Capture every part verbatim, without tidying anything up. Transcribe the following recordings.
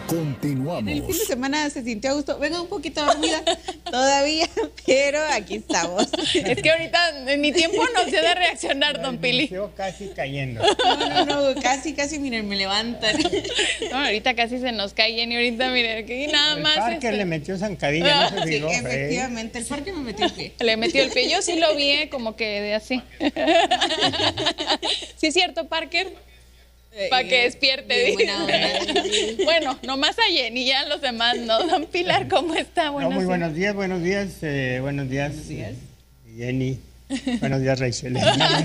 Continuamos. El fin de semana se sintió a gusto. Vengo un poquito dormida todavía, pero aquí estamos. Es que ahorita ni tiempo nos dio de reaccionar, don Pili. Casi cayendo. No, no, no, casi, casi, miren, me levantan. No, ahorita casi se nos cae Jenny, ahorita miren, que nada el más. El Parker este... le metió zancadilla, no se Sí, fijó, efectivamente, el Parker me metió el pie. Le metió el pie, yo sí lo vi, eh, como que de así. ¿Sí es cierto, Parker? Para que despierte. Bueno, nomás a Jenny, ya los demás no. Don Pilar, ¿cómo está? Buenos no, muy buenos días, buenos días, eh, buenos días, buenos días. Jenny. Buenos días, Rachel.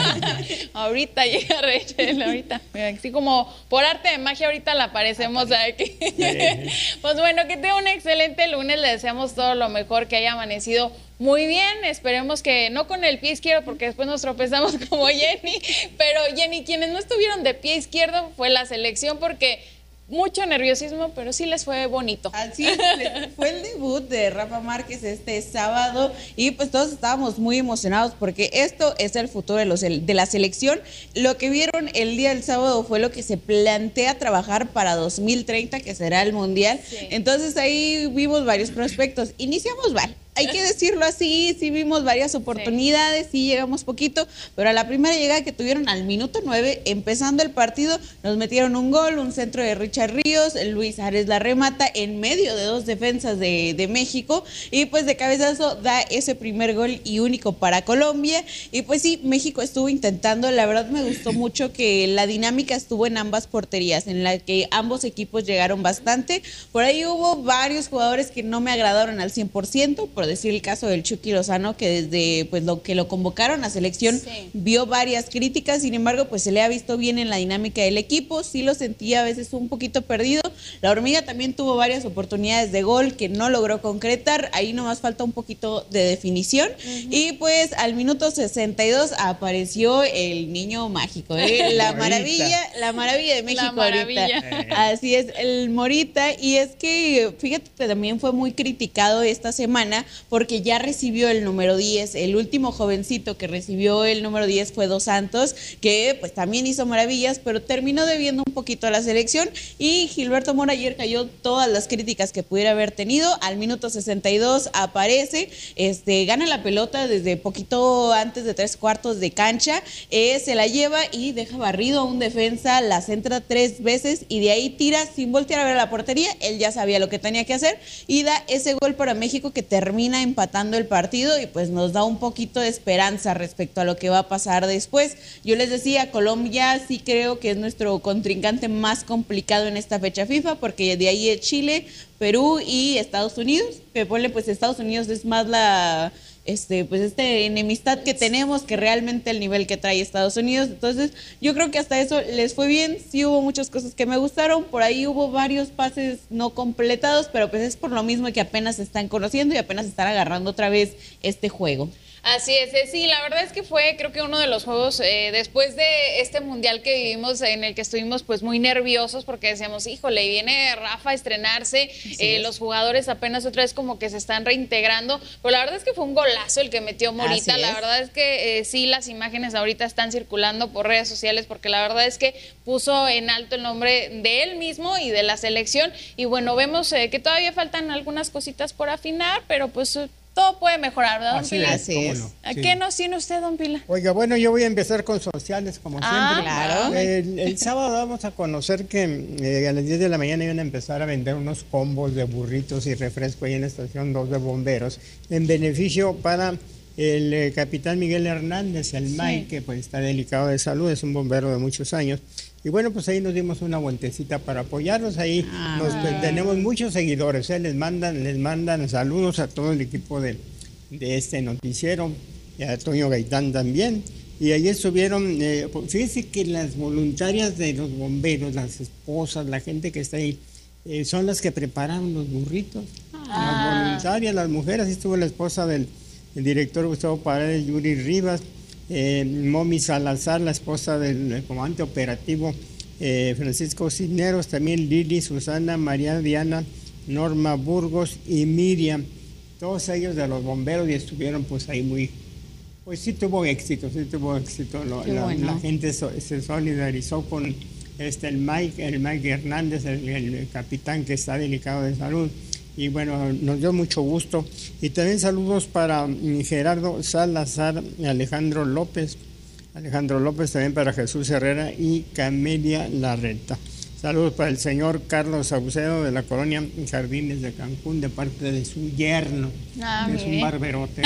Ahorita llega Rachel, ahorita. Así como por arte de magia, ahorita la aparecemos aquí. Sí. Pues bueno, que tenga un excelente lunes. Le deseamos todo lo mejor, que haya amanecido muy bien. Esperemos que no con el pie izquierdo, porque después nos tropezamos como Jenny. Pero Jenny, quienes no estuvieron de pie izquierdo fue la selección, porque mucho nerviosismo, pero sí les fue bonito. Así es, fue el debut de Rafa Márquez este sábado y pues todos estábamos muy emocionados porque esto es el futuro de, los, de la selección. Lo que vieron el día del sábado fue lo que se plantea trabajar para dos mil treinta, que será el Mundial. Sí. Entonces ahí vimos varios prospectos. Iniciamos mal. Hay que decirlo así, sí vimos varias oportunidades, sí. sí llegamos poquito, pero a la primera llegada que tuvieron al minuto nueve, empezando el partido, nos metieron un gol, un centro de Richard Ríos, Luis Ares la remata en medio de dos defensas de, de México, y pues de cabezazo da ese primer gol y único para Colombia, y pues sí, México estuvo intentando. La verdad me gustó mucho que la dinámica estuvo en ambas porterías, en la que ambos equipos llegaron bastante. Por ahí hubo varios jugadores que no me agradaron al cien por ciento, por decir el caso del Chucky Lozano, que desde pues lo que lo convocaron a selección sí. vio varias críticas, sin embargo pues se le ha visto bien en la dinámica del equipo, sí lo sentía a veces un poquito perdido. La Hormiga también tuvo varias oportunidades de gol que no logró concretar, ahí nomás falta un poquito de definición. Uh-huh. Y pues al minuto sesenta y dos apareció el niño mágico, ¿eh? la maravilla, la maravilla de México maravilla. ahorita. Así es, el Morita, y es que fíjate que también fue muy criticado esta semana porque ya recibió el número diez. El último jovencito que recibió el número diez fue Dos Santos, que pues también hizo maravillas, pero terminó debiendo un poquito a la selección, y Gilberto Mora ayer cayó todas las críticas que pudiera haber tenido. Al minuto sesenta y dos aparece, este, gana la pelota desde poquito antes de tres cuartos de cancha, eh, se la lleva y deja barrido a un defensa, la centra tres veces y de ahí tira sin voltear a ver a la portería. Él ya sabía lo que tenía que hacer y da ese gol para México que termina empatando el partido y pues nos da un poquito de esperanza respecto a lo que va a pasar después. Yo les decía, Colombia sí creo que es nuestro contrincante más complicado en esta fecha FIFA, porque de ahí es Chile, Perú y Estados Unidos, que ponle pues Estados Unidos es más la... este pues este enemistad que tenemos que realmente el nivel que trae Estados Unidos. Entonces yo creo que hasta eso les fue bien. Sí hubo muchas cosas que me gustaron, por ahí hubo varios pases no completados, pero pues es por lo mismo que apenas se están conociendo y apenas están agarrando otra vez este juego. Así es, sí, la verdad es que fue creo que uno de los juegos eh, después de este mundial que vivimos, en el que estuvimos pues muy nerviosos porque decíamos, híjole, viene Rafa a estrenarse, eh, los jugadores apenas otra vez como que se están reintegrando, pero la verdad es que fue un golazo el que metió Morita. La verdad es que eh, sí, las imágenes ahorita están circulando por redes sociales porque la verdad es que puso en alto el nombre de él mismo y de la selección, y bueno, vemos eh, que todavía faltan algunas cositas por afinar, pero pues todo puede mejorar, ¿verdad, don Así Pilar? es, cómo no. ¿A Sí. qué nos tiene usted, don Pilar? Oiga, bueno, yo voy a empezar con sociales, como Ah, siempre. claro. El, el sábado vamos a conocer que eh, a las diez de la mañana iban a empezar a vender unos combos de burritos y refresco ahí en la estación dos de bomberos, en beneficio para el eh, capitán Miguel Hernández, el sí. Mike, que pues está delicado de salud, es un bombero de muchos años. Y bueno, pues ahí nos dimos una vueltecita para apoyarlos. Ahí ah. nos, pues, tenemos muchos seguidores, ¿eh? les mandan les mandan saludos a todo el equipo de, de este noticiero, y a Toño Gaitán también. Y ahí estuvieron, eh, fíjense que las voluntarias de los bomberos, las esposas, la gente que está ahí, eh, son las que preparan los burritos. Ah. Las voluntarias, las mujeres, así estuvo la esposa del el director Gustavo Paredes, Yuri Rivas, Eh, Momi Salazar, la esposa del comandante operativo eh, Francisco Cisneros, también Lili, Susana, María Diana, Norma Burgos y Miriam, todos ellos de los bomberos, y estuvieron pues ahí muy, pues sí tuvo éxito, sí tuvo éxito, Lo, la, bueno. la gente so, se solidarizó con este, el Mike, el Mike Hernández, el, el capitán que está delicado de salud. Y bueno, nos dio mucho gusto. Y también saludos para Gerardo Salazar, Alejandro López, Alejandro López, también para Jesús Herrera y Camelia Larreta. Saludos para el señor Carlos Saucedo de la colonia Jardines de Cancún, de parte de su yerno, ah, que es un barberote.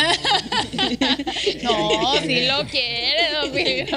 No, sí lo quiere, don Pedro.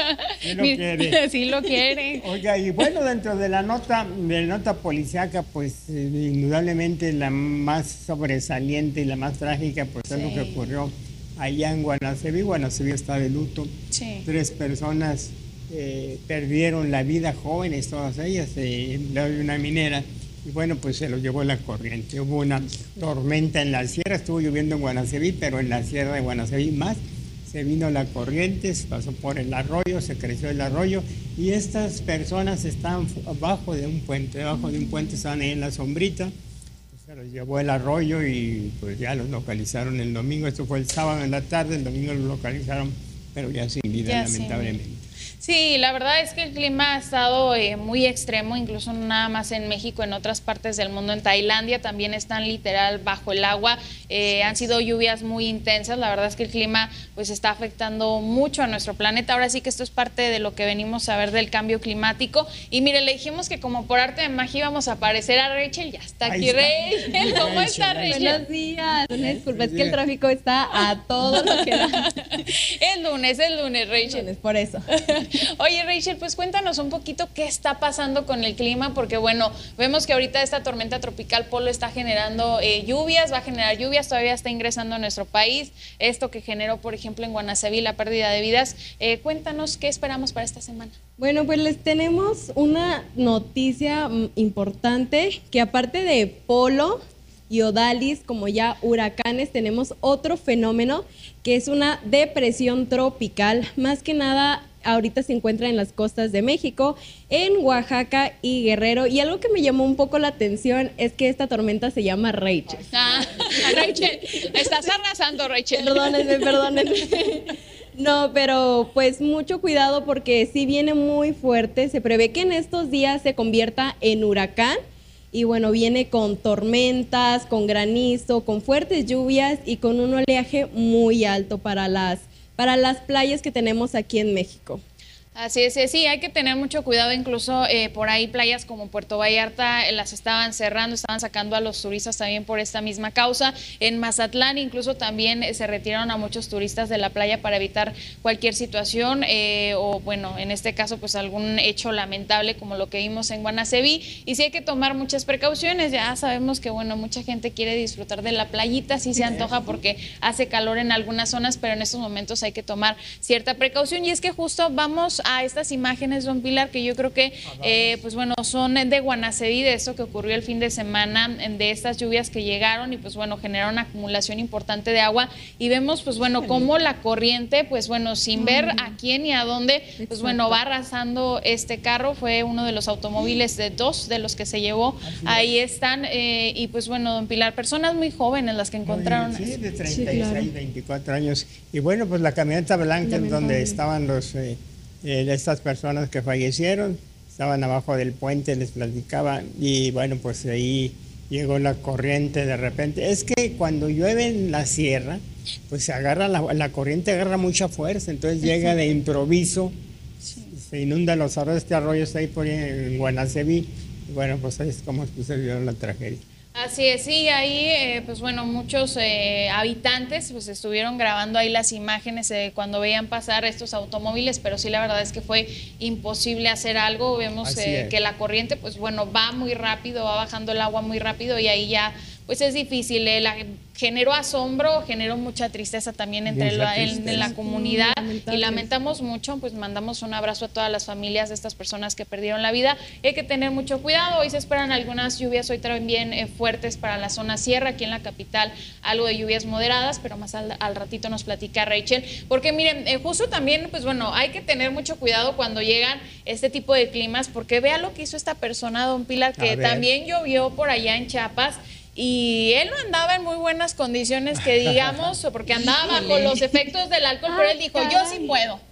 Sí lo quiere. Sí lo quiere. Oiga, y bueno, dentro de la nota, de la nota policíaca, pues eh, indudablemente la más sobresaliente y la más trágica, pues sí, es lo que ocurrió allá en Guanaceví. Guanaceví está de luto. Sí. Tres personas Eh, perdieron la vida, jóvenes todas ellas, eh, de una minera, y bueno, pues se los llevó la corriente. Hubo una tormenta en la sierra, estuvo lloviendo en Guanaceví, pero en la sierra de Guanaceví más, se vino la corriente, se pasó por el arroyo, se creció el arroyo, y estas personas estaban abajo de un puente, debajo de un puente, estaban ahí en la sombrita, se los llevó el arroyo y pues ya los localizaron el domingo. Esto fue el sábado en la tarde, el domingo los localizaron, pero ya sin vida, ya lamentablemente. Sin... Sí, la verdad es que el clima ha estado eh, muy extremo, incluso no nada más en México, en otras partes del mundo. En Tailandia también están literal bajo el agua, eh, han sido lluvias muy intensas. La verdad es que el clima pues está afectando mucho a nuestro planeta. Ahora sí que esto es parte de lo que venimos a ver del cambio climático. Y mire, le dijimos que como por arte de magia íbamos a aparecer a Rachel. Ya está aquí Rachel. ¿Cómo está Rachel? Buenos días. Una disculpa, es que el tráfico está a todo lo que da. Es lunes, es lunes, Rachel. Es por eso. Oye, Rachel, pues cuéntanos un poquito qué está pasando con el clima, porque bueno, vemos que ahorita esta tormenta tropical Polo está generando eh, lluvias, va a generar lluvias, todavía está ingresando a nuestro país, esto que generó, por ejemplo, en Guanaceví la pérdida de vidas. Eh, cuéntanos qué esperamos para esta semana. Bueno, pues les tenemos una noticia importante, que aparte de Polo y Odalis, como ya huracanes, tenemos otro fenómeno que es una depresión tropical, más que nada ahorita se encuentra en las costas de México, en Oaxaca y Guerrero, y algo que me llamó un poco la atención es que esta tormenta se llama Rachel. Ah, Rachel, estás arrasando, Rachel. Perdónenme, perdónenme. No, pero pues mucho cuidado porque sí viene muy fuerte, se prevé que en estos días se convierta en huracán, y bueno, viene con tormentas, con granizo, con fuertes lluvias y con un oleaje muy alto para las para las playas que tenemos aquí en México. Así es, sí, hay que tener mucho cuidado, incluso eh, por ahí playas como Puerto Vallarta eh, las estaban cerrando, estaban sacando a los turistas también por esta misma causa. En Mazatlán incluso también eh, se retiraron a muchos turistas de la playa para evitar cualquier situación eh, o bueno, en este caso pues algún hecho lamentable como lo que vimos en Guanaceví, y sí hay que tomar muchas precauciones. Ya sabemos que bueno, mucha gente quiere disfrutar de la playita, sí se antoja porque hace calor en algunas zonas, pero en estos momentos hay que tomar cierta precaución, y es que justo vamos a estas imágenes, don Pilar, que yo creo que eh, pues bueno, son de Guanaceví, de eso que ocurrió el fin de semana, de estas lluvias que llegaron y pues bueno, generaron una acumulación importante de agua, y vemos pues bueno, cómo la corriente pues bueno, sin ver a quién ni a dónde, pues bueno, va arrasando este carro. Fue uno de los automóviles de dos de los que se llevó, ahí están, eh, y pues bueno, don Pilar, personas muy jóvenes las que encontraron. Sí, de treinta y seis, sí, claro. veinticuatro años, y bueno, pues la camioneta blanca en donde estaban los... Eh, Eh, estas personas que fallecieron, estaban abajo del puente, les platicaba, y bueno, pues ahí llegó la corriente de repente. Es que cuando llueve en la sierra, pues se agarra la, la corriente agarra mucha fuerza, entonces llega de improviso, sí. Se inundan los arroyos. Este arroyo está ahí por ahí en Guanaceví, y bueno, pues ahí es como sucedió la tragedia. Así es, sí, ahí eh, pues bueno, muchos eh, habitantes pues estuvieron grabando ahí las imágenes eh, cuando veían pasar estos automóviles, pero sí la verdad es que fue imposible hacer algo. Vemos eh, que la corriente pues bueno, va muy rápido, va bajando el agua muy rápido, y ahí ya pues es difícil, eh, la, generó asombro, generó mucha tristeza también entre la, en, en la comunidad, y lamentamos mucho, pues mandamos un abrazo a todas las familias de estas personas que perdieron la vida. Hay que tener mucho cuidado, hoy se esperan algunas lluvias, hoy también eh, fuertes para la zona sierra, aquí en la capital algo de lluvias moderadas, pero más al, al ratito nos platica Rachel, porque miren, eh, justo también, pues bueno, hay que tener mucho cuidado cuando llegan este tipo de climas, porque vea lo que hizo esta persona, don Pilar, que también llovió por allá en Chiapas, y él no andaba en muy buenas condiciones, que digamos, porque andaba bajo los efectos del alcohol, pero él dijo, yo sí puedo.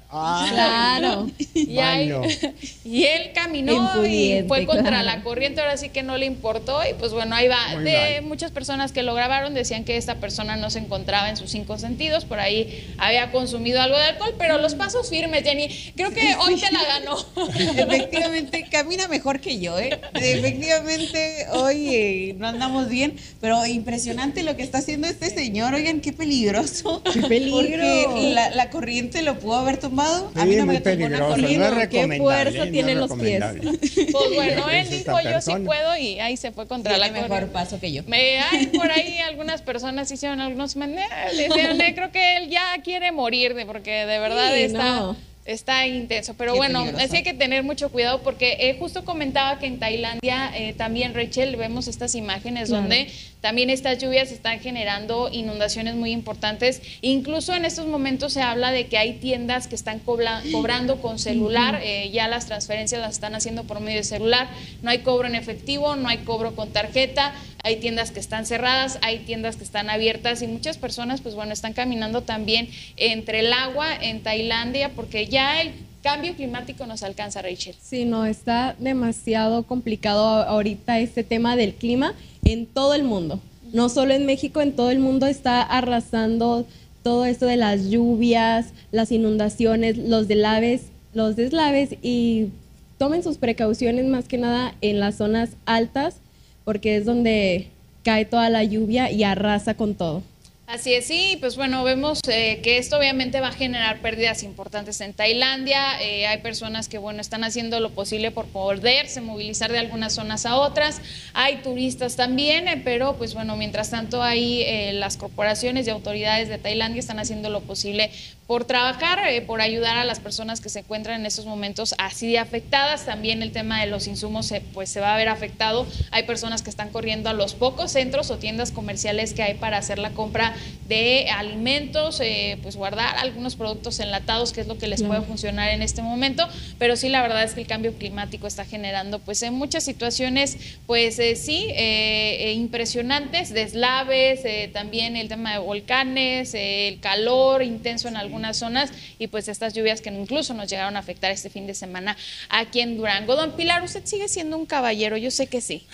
Ah, Claro. Y, ahí- malo. y él caminó Impudiente, y fue contra claro. la corriente, ahora sí que no le importó y pues bueno, ahí va. Muy De mal. muchas personas que lo grabaron decían que esta persona no se encontraba en sus cinco sentidos, por ahí había consumido algo de alcohol, pero los pasos firmes, Jenny, creo que hoy te la ganó. Efectivamente, camina mejor que yo, ¿eh? Efectivamente, hoy eh, no andamos bien, pero impresionante lo que está haciendo este señor. Oigan, qué peligroso. ¡Qué peligro! Porque la, la corriente lo pudo haber tomado. A mí Sí, no muy me tomó una peligroso, corriente. no es Qué recomendable. fuerza no es tienen los pies. recomendable. Pues bueno, él Esta dijo yo sí persona. puedo y ahí se fue contra Tiene la mejor corriente. paso que yo. Me, hay por ahí algunas personas hicieron algunos mensajes, decían, "Eh, creo que él ya quiere morir, de- porque de verdad Sí, está, no. está intenso". Pero Qué bueno, peligroso. sí hay que tener mucho cuidado porque eh, justo comentaba que en Tailandia eh, también, Rachel, vemos estas imágenes Claro. donde también estas lluvias están generando inundaciones muy importantes. Incluso en estos momentos se habla de que hay tiendas que están cobla- cobrando con celular, eh, ya las transferencias las están haciendo por medio de celular, no hay cobro en efectivo, no hay cobro con tarjeta, hay tiendas que están cerradas, hay tiendas que están abiertas y muchas personas pues bueno están caminando también entre el agua en Tailandia porque ya el cambio climático nos alcanza, Rachel. Sí, no, está demasiado complicado a- ahorita este tema del clima en todo el mundo. No solo en México, en todo el mundo está arrasando todo esto de las lluvias, las inundaciones, los deslaves, los deslaves y tomen sus precauciones más que nada en las zonas altas porque es donde cae toda la lluvia y arrasa con todo. Así es, sí, pues bueno, vemos eh, que esto obviamente va a generar pérdidas importantes en Tailandia. Eh, hay personas que, bueno, están haciendo lo posible por poderse movilizar de algunas zonas a otras. Hay turistas también, eh, pero pues bueno, mientras tanto ahí eh, las corporaciones y autoridades de Tailandia están haciendo lo posible por trabajar, eh, por ayudar a las personas que se encuentran en estos momentos así de afectadas. También el tema de los insumos eh, pues se va a ver afectado. Hay personas que están corriendo a los pocos centros o tiendas comerciales que hay para hacer la compra de alimentos, eh, pues guardar algunos productos enlatados, que es lo que les Claro. puede funcionar en este momento, pero sí la verdad es que el cambio climático está generando pues en muchas situaciones pues eh, sí, eh, eh, impresionantes, deslaves, eh, también el tema de volcanes, eh, el calor intenso en algunas zonas y pues estas lluvias que incluso nos llegaron a afectar este fin de semana aquí en Durango. Don Pilar, usted sigue siendo un caballero, yo sé que sí.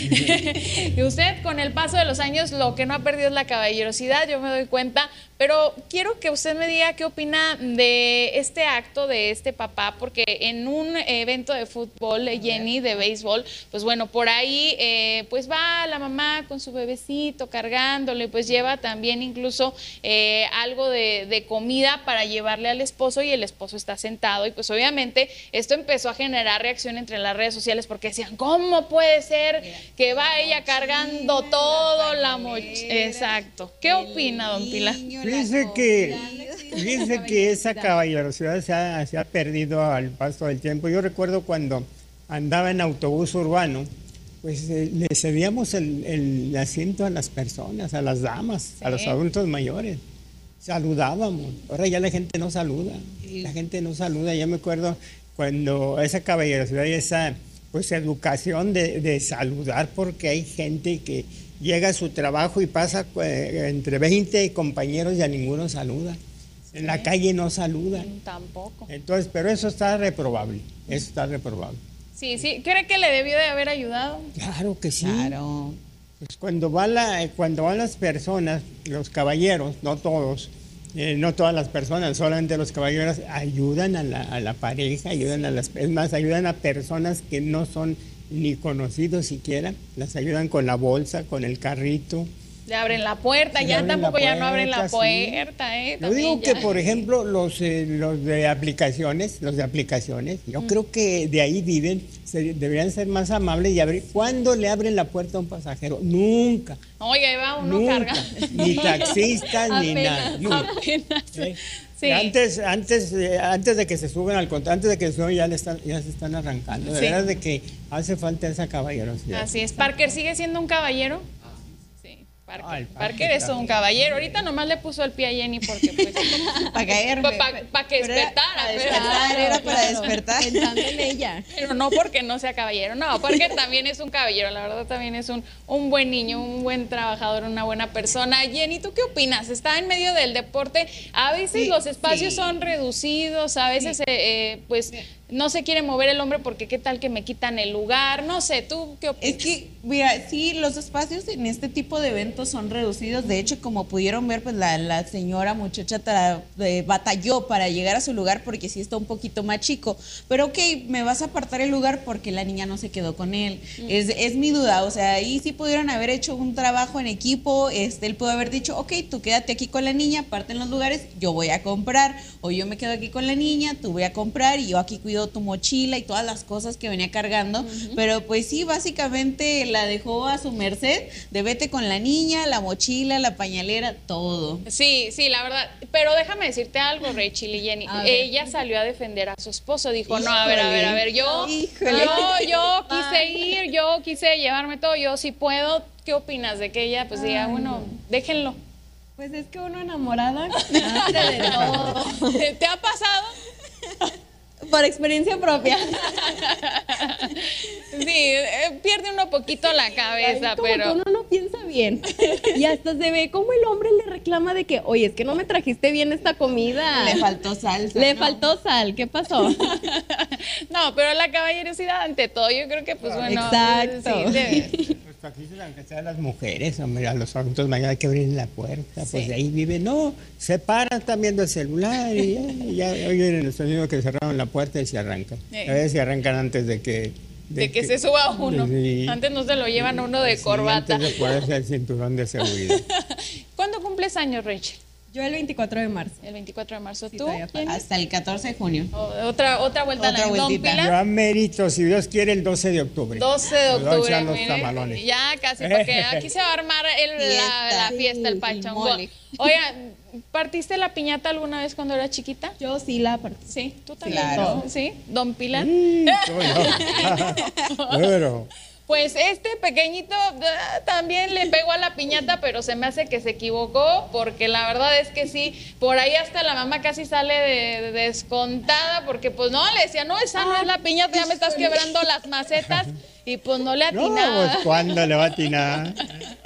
Y usted con el paso de los años lo que no ha perdido es la caballerosidad, yo me doy cuenta, pero quiero que usted me diga qué opina de este acto de este papá, porque en un evento de fútbol, Jenny, de béisbol, pues bueno, por ahí eh, pues va la mamá con su bebecito cargándole, pues lleva también incluso eh, algo de, de comida para llevarle al esposo y el esposo está sentado y pues obviamente esto empezó a generar reacción entre las redes sociales porque decían, ¿cómo puede ser que va ella cargando todo la mochila? Exacto. ¿Qué opina, don Pilar? Fíjese que, fíjese que esa caballerosidad se ha, se ha perdido al paso del tiempo. Yo recuerdo cuando andaba en autobús urbano, pues eh, le cedíamos el, el asiento a las personas, a las damas, a los adultos mayores. Saludábamos. Ahora ya la gente no saluda. La gente no saluda. Ya me acuerdo cuando esa caballerosidad y esa pues educación de, de saludar, porque hay gente que llega a su trabajo y pasa eh, entre veinte compañeros y a ninguno saluda. En la calle no saluda. Tampoco. Entonces, pero eso está reprobable. Eso está reprobable. Sí, sí. ¿Cree que le debió de haber ayudado? Claro que sí. Claro. Pues cuando, va la, cuando van las personas, los caballeros, no todos, eh, no todas las personas, solamente los caballeros, ayudan a la, a la pareja, ayudan a las, es más, ayudan a personas que no son ni conocidos siquiera, las ayudan con la bolsa, con el carrito. Le abren la puerta, Le ya abren la tampoco ya no abren la puerta, sí. puerta, ¿eh? Yo También digo ya. que, por ejemplo, los, eh, los de aplicaciones, los de aplicaciones, yo Mm. creo que de ahí viven, se, deberían ser más amables y abrir. ¿Cuándo le abren la puerta a un pasajero? Nunca. Oye, ahí va uno Nunca. carga. Ni taxistas, ni Apenas, nada. Nunca. Apenas. ¿Eh? Sí. Antes, antes, eh, antes de que se suban al control, antes de que se suban ya, le están, ya se están arrancando. De Sí. verdad de que hace falta esa caballerosidad. Así es. Parker, ¿sigue siendo un caballero? Sí. Parker. Ay, Parker, Parker es un también. caballero. Ahorita nomás le puso el pie a Jenny porque pues Para caerme. para pa, que Pero era despertara. para pero- despertar, era para despertar. Pensando en ella. Pero no porque no sea caballero, no, Parker también es un caballero, la verdad también es un, un buen niño, un buen trabajador, una buena persona. Jenny, ¿tú qué opinas? Está en medio del deporte, a veces Sí, los espacios sí. son reducidos, a veces eh, eh, pues no se quiere mover el hombre porque qué tal que me quitan el lugar, no sé, ¿tú qué opinas? Es que, mira, sí, los espacios en este tipo de eventos son reducidos. De hecho, como pudieron ver, pues la, la señora muchacha tra- eh, batalló para llegar a su lugar porque sí está un poquito más chico. Pero ok, me vas a apartar el lugar porque la niña no se quedó con él. Mm. Es, es mi duda. O sea, ahí sí pudieron haber hecho un trabajo en equipo. Este, él pudo haber dicho, ok, tú quédate aquí con la niña, aparten los lugares, yo voy a comprar. O yo me quedo aquí con la niña, tú voy a comprar y yo aquí cuido tu mochila y todas las cosas que venía cargando. Uh-huh. Pero pues sí, básicamente la dejó a su merced de vete con la niña, la mochila, la pañalera, todo. Sí, sí, la verdad. Pero déjame decirte algo, Rachel y Jenny. A ver. Ella salió a defender a su esposo. Dijo, no, a ver, a ver, a ver, yo, Híjole. yo, yo quise ir, yo quise llevarme todo, yo sí puedo. ¿Qué opinas de que ella pues diga, bueno, déjenlo? Pues es que uno enamorada hace de todo. ¿Te, te ha pasado? Por experiencia propia. Sí, eh, pierde uno poquito la cabeza, Ay, como pero... que uno no piensa bien. Y hasta se ve como el hombre le reclama de que, oye, es que no me trajiste bien esta comida. Le faltó salsa. Le ¿no? faltó sal. ¿Qué pasó? No, pero la caballerosidad ante todo, yo creo que pues bueno... Exacto. Sí, debe- Pues aquí se aunque sea las mujeres, hombre, a los adultos mayores hay que abrir la puerta, Sí. pues de ahí viven, no, se paran, están viendo el celular y ya, ya oyen el sonido que cerraron la puerta y se arrancan. Sí. A veces se arrancan antes de que... De que se suba uno. Sí. Antes no se lo llevan a uno de Sí, corbata. antes de ponerse el cinturón de seguridad. ¿Cuándo cumples años, Rachel? Yo el veinticuatro de marzo. El veinticuatro de marzo. Sí, ¿Tú? todavía falta. Jenny? Hasta el catorce de junio. O- Otra, otra vuelta Otra a la Don vueltita. Pilar. Yo mérito, si Dios quiere, el doce de octubre. doce de Nos vamos a octubre, echar los mire, tamalones. ya casi, porque aquí se va a armar el- la, Fiesta. la fiesta, el Sí, pachangón. mole. Oiga, ¿partiste la piñata alguna vez cuando era chiquita? Yo sí la partí. Sí, tú también. Claro. Sí, Don Pilar. Mm, ¿cómo no? Pero, Pues este pequeñito ah, también le pegó a la piñata, pero se me hace que se equivocó, porque la verdad es que sí, por ahí hasta la mamá casi sale de, de descontada, porque pues no, le decía, no, esa no es la piñata, ya me estás quebrando las macetas, y pues no le no, atinaba. pues ¿cuándo le va a atinar?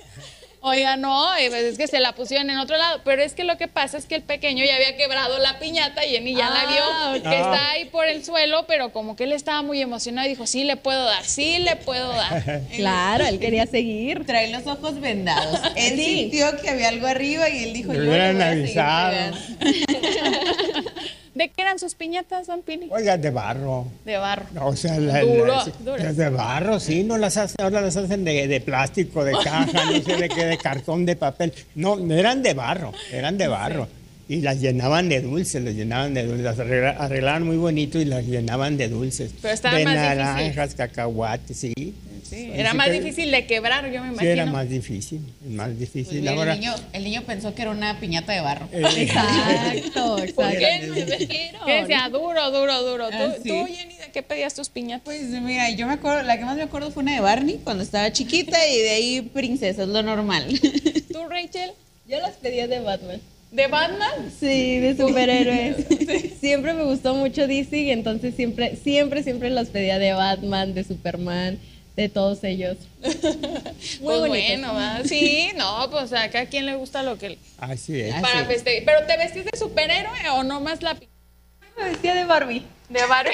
Oiga, no, eh, pues, es que se la pusieron en otro lado, pero es que lo que pasa es que el pequeño ya había quebrado la piñata y Jenny ya la Ah, vio, ok. que está ahí por el suelo, pero como que él estaba muy emocionado y dijo, sí le puedo dar, sí le puedo dar. Claro, él quería seguir. Trae los ojos vendados. Él Sí. sintió que había algo arriba y él dijo, Me yo le hubieran voy a seguir avisado. pegando. ¿De qué eran sus piñatas, Don Pili? Oiga, de barro. De barro. O sea, la, Duro, la- duro. las de barro, sí, no las hacen, ahora las hacen de, de plástico, de caja, no sé de qué, de cartón, de papel. No, eran de barro, eran de barro. Y las llenaban de dulces, las llenaban de dulces, las arregla- arreglaban muy bonito y las llenaban de dulces. Pero estaba de más difícil. naranjas, cacahuates, sí. Sí, Sí, era sí más que- difícil de quebrar, yo me Sí, imagino. era más difícil, más Pues difícil. mira, Ahora, el, niño, el niño pensó que era una piñata de barro. eh, Exacto, ¿Por exacto. qué? ¿Qué decía? Duro, duro, duro. ¿Tú, Ah, sí. tú, Jenny, de qué pedías tus piñatas? Pues mira, yo me acuerdo, la que más me acuerdo fue una de Barney cuando estaba chiquita y de ahí princesas, lo normal. ¿Tú, Rachel? Yo las pedía de Batman. ¿De Batman? Sí, de superhéroes. Siempre me gustó mucho D C y entonces siempre, siempre, siempre las pedía de Batman, de Superman, de todos ellos. Muy Pues bonitos. bueno, ¿verdad? Sí, no, pues a cada quien le gusta lo que... así es. Ah, Para sí. festejar. ¿Pero te vestías de superhéroe o nomás la piñata Me vestía de Barbie. de Barbie?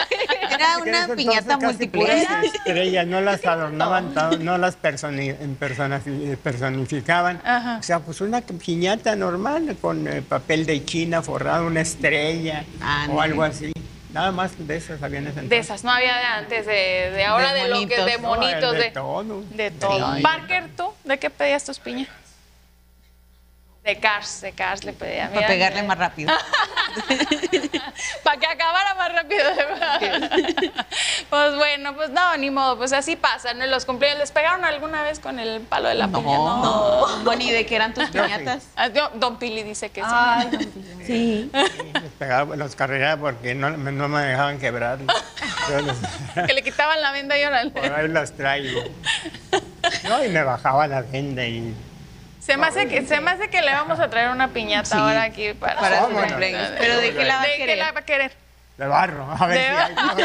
Era En una aquel piñata entonces casi múltiple. puras estrellas, no las adornaban, ta- no las personi- en persona- eh, personificaban. Ajá. O sea, pues una piñata normal con eh, papel de China forrado, una estrella Ah, o no. algo así. Nada más de esas habían ese De entonces. esas, no había de antes, de, de ahora, De de, lo que monitos. de monitos, de de, todo. de todo. Ay, Parker, ¿tú? ¿De qué pedías tus piñas? De Cars, de Cars le pedía. Para pegarle más rápido. Para que acabara más rápido. Pues bueno, pues no, ni modo, pues así pasa, ¿no? Los cumpleaños, ¿les pegaron alguna vez con el palo de la piña? No, no, ni de qué eran tus piñatas. Ah, yo- Don Pili dice que sí. Ay, Sí. Les pegaba, los cargaba porque no, me- no me dejaban quebrar. Yo los- Que le quitaban la venda y órale. por ahí las traigo. No, y me bajaba la venda y Se me hace que, se me hace que le vamos a traer una piñata sí, ahora aquí para, para su cumpleaños. Pero ¿de qué la va a querer? ¿De qué la va a querer? De barro, a ver si hay, no,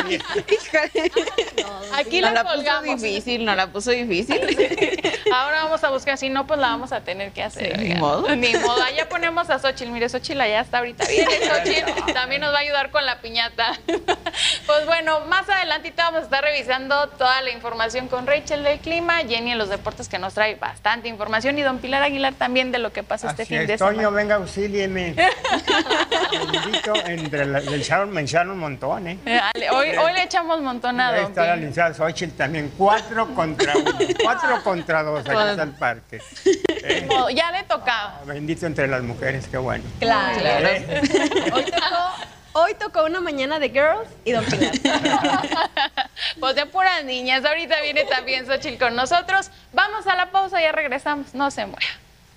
aquí no la, la puso difícil, no la puso difícil. Ahora vamos a buscar, si no, pues la vamos a tener que hacer. Sí, ni modo. Ni modo, allá ponemos a Xochitl, mire, Xochitl allá está ahorita. Viene Xochitl, también nos va a ayudar con la piñata. Pues bueno, más adelantito vamos a estar revisando toda la información con Rachel del clima, Jenny en los deportes que nos trae bastante información y don Pilar Aguilar también de lo que pasa este Así fin es, de Toño, semana. venga, auxílieme. Bendito, entre la, del Sharon me echaron un montón, ¿eh? Dale, hoy, hoy le echamos montón a Ahí don está la Pi. licenciada Xochitl también, cuatro contra uno, cuatro contra dos, aquí Pues, está el parque. Eh, No, ya le tocaba. bendito entre las mujeres, qué bueno. Claro. Eh, Hoy tocó, hoy tocó una mañana de girls y don Pilar. Pues de puras niñas. Ahorita viene también Xochitl con nosotros. Vamos a la pausa y ya regresamos. No se mueva.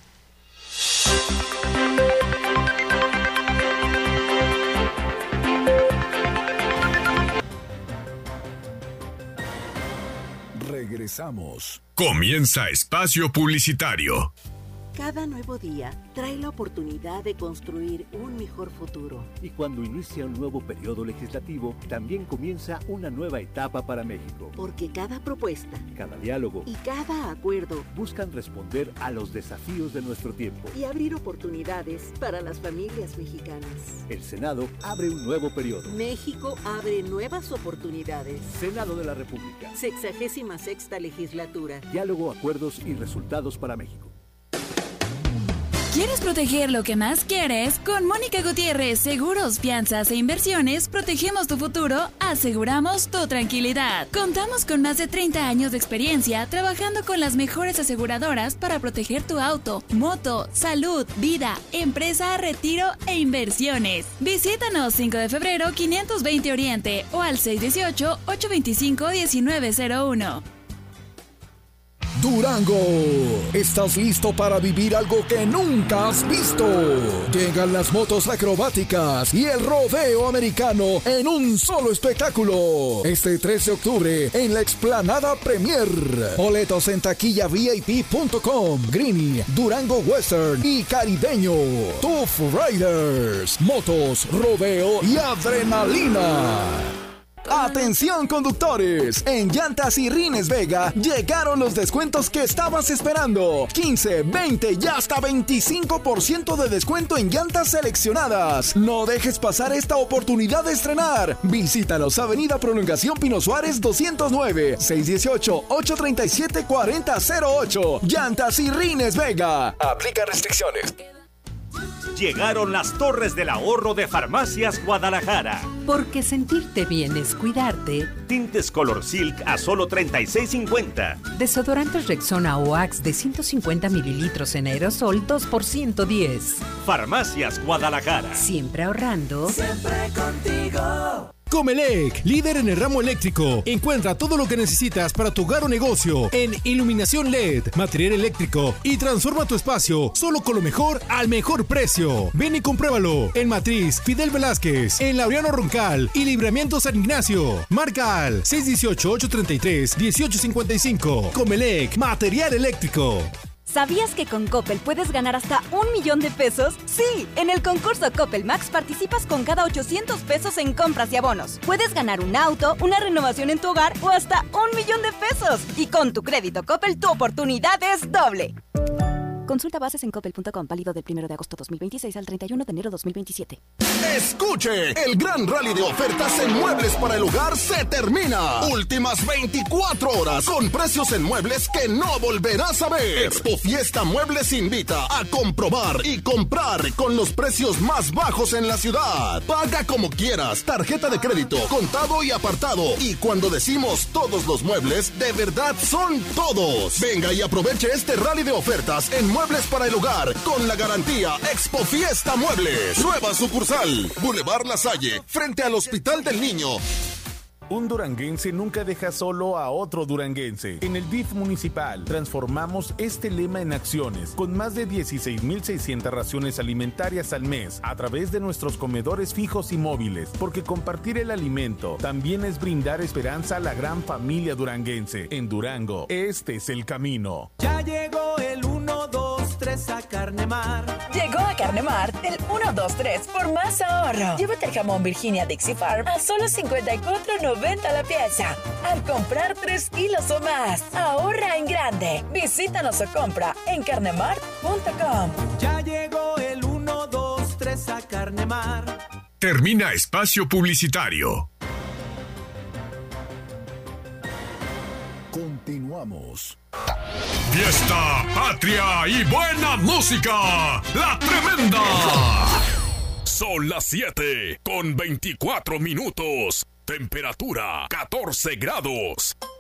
Regresamos. Comienza Espacio Publicitario. Cada nuevo día trae la oportunidad de construir un mejor futuro. Y cuando inicia un nuevo periodo legislativo, también comienza una nueva etapa para México. Porque cada propuesta, cada diálogo y cada acuerdo buscan responder a los desafíos de nuestro tiempo y abrir oportunidades para las familias mexicanas. El Senado abre un nuevo periodo. México abre nuevas oportunidades. Senado de la República. Sexagésima sexta legislatura. Diálogo, acuerdos y resultados para México. ¿Quieres proteger lo que más quieres? Con Mónica Gutiérrez, Seguros, Fianzas e Inversiones, protegemos tu futuro, aseguramos tu tranquilidad. Contamos con más de treinta años de experiencia trabajando con las mejores aseguradoras para proteger tu auto, moto, salud, vida, empresa, retiro e inversiones. Visítanos cinco de febrero, quinientos veinte Oriente o al seis uno ocho, ocho dos cinco, uno nueve cero uno. Durango, ¿estás listo para vivir algo que nunca has visto? Llegan las motos acrobáticas y el rodeo americano en un solo espectáculo. Este tres de octubre en la Explanada Premier. Boletos en taquilla V I P punto com, Greeny, Durango Western y Caribeño. Tough Riders, motos, rodeo y adrenalina. Atención conductores, en Llantas y Rines Vega llegaron los descuentos que estabas esperando. quince, veinte y hasta veinticinco por ciento de descuento en llantas seleccionadas. No dejes pasar esta oportunidad de estrenar. Visítanos, Avenida Prolongación Pino Suárez doscientos nueve, seis uno ocho, ocho tres siete, cuatro cero cero ocho. Llantas y Rines Vega. Aplica restricciones. Llegaron las Torres del Ahorro de Farmacias Guadalajara. Porque sentirte bien es cuidarte. Tintes Color Silk a solo treinta y seis cincuenta. Desodorantes Rexona o Axe de ciento cincuenta mililitros en aerosol dos por ciento diez. Farmacias Guadalajara. Siempre ahorrando. Siempre contigo. Comelec, líder en el ramo eléctrico. Encuentra todo lo que necesitas para tu hogar o negocio en iluminación L E D, material eléctrico y transforma tu espacio solo con lo mejor al mejor precio. Ven y compruébalo en Matriz Fidel Velázquez, en Laureano Roncal y Libramiento San Ignacio. Marca al seis uno ocho, ocho tres tres, uno ocho cinco cinco. Comelec, material eléctrico. ¿Sabías que con Coppel puedes ganar hasta un millón de pesos? ¡Sí! En el concurso Coppel Max participas con cada ochocientos pesos en compras y abonos. Puedes ganar un auto, una renovación en tu hogar o hasta un millón de pesos. Y con tu crédito Coppel, tu oportunidad es doble. Consulta bases en coppel punto com, válido del primero de agosto dos mil veintiséis al treinta y uno de enero dos mil veintisiete. Escuche, el gran rally de ofertas en muebles para el hogar se termina. Últimas veinticuatro horas con precios en muebles que no volverás a ver. Expo Fiesta Muebles invita a comprobar y comprar con los precios más bajos en la ciudad. Paga como quieras, tarjeta de crédito, contado y apartado. Y cuando decimos todos los muebles, de verdad son todos. Venga y aproveche este rally de ofertas en muebles para el hogar con la garantía Expo Fiesta Muebles. Nueva sucursal, Boulevard La Salle, frente al Hospital del Niño. Un duranguense nunca deja solo a otro duranguense. En el D I F municipal transformamos este lema en acciones con más de dieciséis mil seiscientas raciones alimentarias al mes a través de nuestros comedores fijos y móviles, porque compartir el alimento también es brindar esperanza a la gran familia duranguense. En Durango, este es el camino. Ya llegó el uno, dos, tres tres a Carne Mar. Llegó a Carne Mar el uno dos tres por más ahorro. Llévate el jamón Virginia Dixie Farm a solo cincuenta y cuatro noventa la pieza. Al comprar tres kilos o más, ahorra en grande. Visítanos o compra en carnemar punto com. Ya llegó el uno dos tres a Carne Mar. Termina espacio publicitario. Continuamos. Fiesta, patria y buena música. La Tremenda. Son las siete con veinticuatro minutos. Temperatura catorce grados.